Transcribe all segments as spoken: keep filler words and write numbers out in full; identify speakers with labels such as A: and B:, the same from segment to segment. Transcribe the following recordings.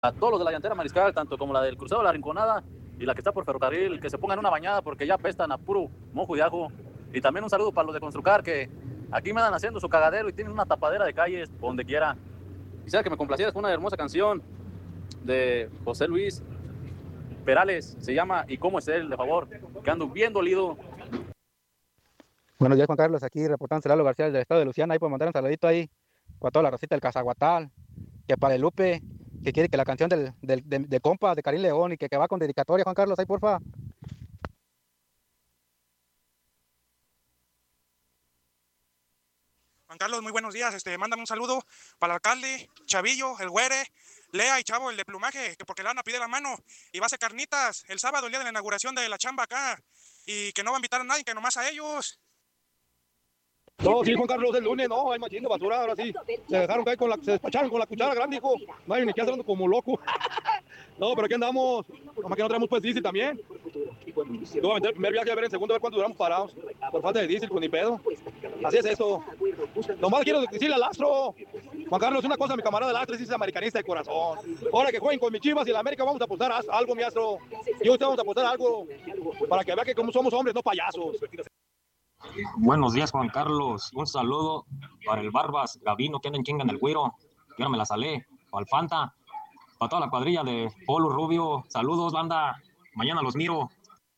A: a todos los de la llantera Mariscal, tanto como la del Crucero de la Rinconada y la que está por Ferrocarril, que se pongan una bañada porque ya apestan a puro mojo y ajo. Y también un saludo para los de Construcar, que aquí me andan haciendo su cagadero y tienen una tapadera de calles por donde quiera. Quisiera que me complacieras con una hermosa canción de José Luis Perales, se llama ¿Y cómo es él? De favor, que ando bien dolido.
B: Buenos días, Juan Carlos, aquí reportando Lalo García del estado de Luciana. Ahí puedo mandar un saludito ahí para toda la racita del Cazaguatal, que para el Lupe, que quiere que la canción del, del, de, de compa de Karim León y que, que va con dedicatoria, Juan Carlos, ahí porfa.
C: Juan Carlos, muy buenos días. Este, mándame un saludo para el alcalde, Chavillo, el Güere, Lea y Chavo, el de plumaje, que porque le van a pedir la mano y va a hacer carnitas el sábado, el día de la inauguración de la chamba acá, y que no va a invitar a nadie, que nomás a ellos.
D: No, sí, Juan Carlos, el lunes, no, hay machín de basura, ahora sí. Se dejaron caer con la, se despacharon con la cuchara grande, hijo. No hay ni que hacerlo como loco. No, pero aquí andamos. Nomás que no traemos pues diésel también. Yo voy a meter el primer viaje a ver el segundo, a ver cuánto duramos parados. Por falta de diésel, con ni pedo. Así es esto. Nomás quiero decirle al Astro. Juan Carlos, una cosa, mi camarada del Astro es americanista de corazón. Ahora que jueguen con mis Chivas y la América, vamos a apostar algo, mi Astro. Yo usted vamos a apostar algo para que vea que como somos hombres, no payasos.
E: Buenos días, Juan Carlos. Un saludo para el Barbas Gavino, que anda en chinga en el güiro, que ahora me la salé. Para el Fanta, para toda la cuadrilla de Polo Rubio. Saludos, banda. Mañana los miro.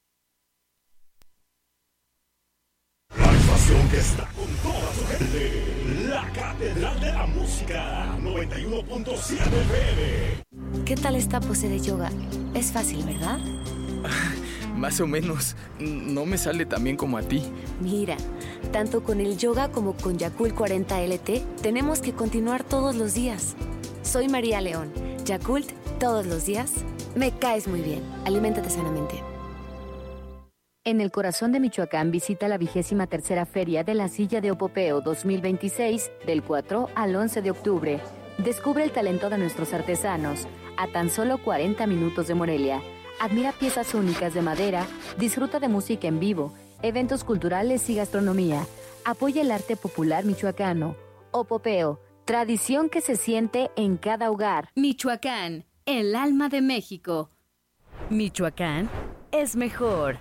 F: La estación que está con toda su gente. La Catedral de la Música. noventa y uno punto siete F M.
G: ¿Qué tal esta pose de yoga? Es fácil, ¿verdad?
H: Más o menos. No me sale tan bien como a ti.
G: Mira, tanto con el yoga como con Yakult cuarenta L T, tenemos que continuar todos los días. Soy María León. Yakult, todos los días. Me caes muy bien. Aliméntate sanamente.
I: En el corazón de Michoacán visita la vigésima tercera Feria de la Silla de Opopeo dos mil veintiséis del cuatro al once de octubre. Descubre el talento de nuestros artesanos a tan solo cuarenta minutos de Morelia. Admira piezas únicas de madera, disfruta de música en vivo, eventos culturales y gastronomía. Apoya el arte popular michoacano. Opopeo, tradición que se siente en cada hogar.
J: Michoacán, el alma de México. Michoacán es mejor.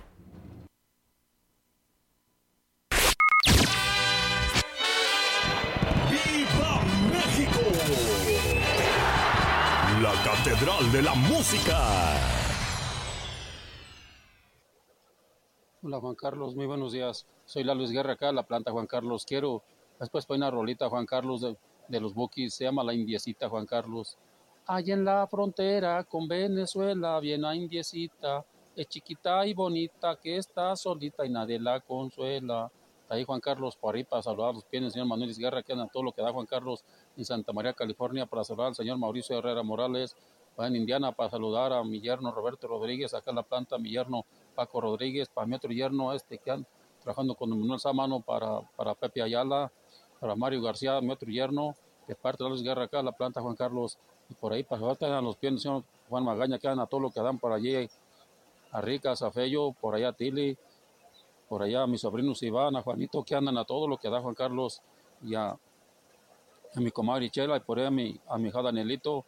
F: ¡Viva México! La Catedral de la Música.
K: Hola Juan Carlos, muy buenos días. Soy la Luis Guerra acá, la planta Juan Carlos. Quiero después poner una rolita Juan Carlos de, de los Bukis, se llama La Indiecita Juan Carlos. Allá en la frontera con Venezuela, viene la indiecita, es chiquita y bonita que está solita y nadie la consuela. Está ahí Juan Carlos por ahí para saludar a los pies del señor Manuel Luis Guerra, que anda todo lo que da Juan Carlos en Santa María, California, para saludar al señor Mauricio Herrera Morales. Va en Indiana para saludar a mi yerno Roberto Rodríguez, acá en la planta, mi yerno Paco Rodríguez, para mi otro yerno este que anda trabajando con Manuel Sámano, para, para Pepe Ayala, para Mario García, mi otro yerno, de parte de Luis Guerra acá en la planta Juan Carlos, y por ahí para saludar a los pies del señor Juan Magaña, que anda todo lo que dan por allí, a Rica, a Zafello, por allá a Tili, por allá a mis sobrinos Iván, a Juanito, que andan a todo lo que da Juan Carlos, y a, a mi comadre Chela, y por ahí a mi, a mi hija Danielito,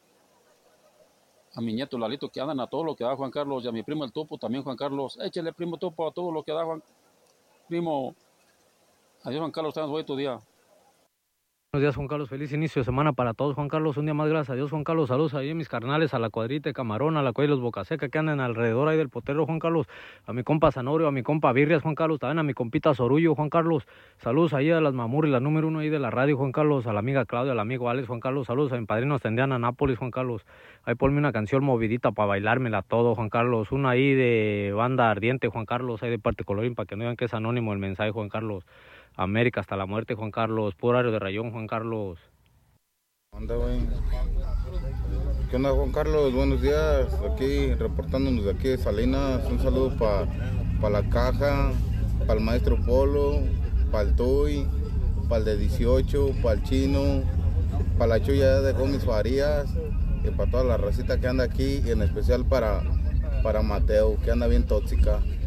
K: a mi nieto Lalito, que andan a todo lo que da Juan Carlos, y a mi primo el Topo también Juan Carlos. Échale, primo Topo, a todo lo que da Juan. Primo, adiós Juan Carlos, tengas buen tu día.
L: Buenos días, Juan Carlos, feliz inicio de semana para todos, Juan Carlos, un día más, gracias a Dios, Juan Carlos, saludos ahí a mis carnales, a la cuadrita de Camarón, a la cuadrilla de los Bocaseca, que andan alrededor ahí del potero, Juan Carlos, a mi compa Zanorio, a mi compa Birrias, Juan Carlos, también a mi compita Sorullo, Juan Carlos, saludos ahí a las Mamurri, la número uno ahí de la radio, Juan Carlos, a la amiga Claudia, al amigo Alex, Juan Carlos, saludos a mi padrino Tendiana Nápoles, Juan Carlos, ahí ponme una canción movidita para bailármela todo, Juan Carlos, una ahí de banda ardiente, Juan Carlos, ahí de parte colorín, para que no digan que es anónimo el mensaje, Juan Carlos, América hasta la muerte, Juan Carlos, puro horario de rayón, Juan Carlos.
M: Anda, güey. ¿Qué onda, Juan Carlos? Buenos días. Aquí reportándonos de aquí de Salinas. Un saludo para pa la caja, para el maestro Polo, para el Tuy, para el de dieciocho, para el Chino, para la Chuya de Gómez Farías y para toda la racita que anda aquí y en especial para, para Mateo, que anda bien tóxica.